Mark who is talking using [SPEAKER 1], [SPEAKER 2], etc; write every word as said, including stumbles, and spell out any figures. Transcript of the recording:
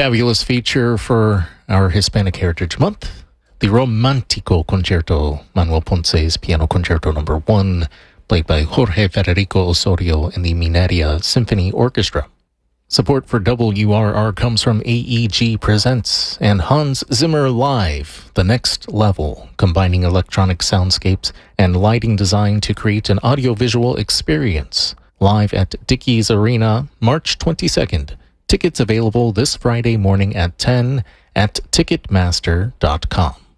[SPEAKER 1] Fabulous feature for our Hispanic Heritage Month, the Romantico Concerto, Manuel Ponce's Piano Concerto Number One, played by Jorge Federico Osorio and the Mineria Symphony Orchestra. Support for W R R comes from A E G Presents and Hans Zimmer Live, the next level, combining electronic soundscapes and lighting design to create an audiovisual experience. Live at Dickies Arena, March twenty-second. Tickets available this Friday morning at ten at ticketmaster dot com.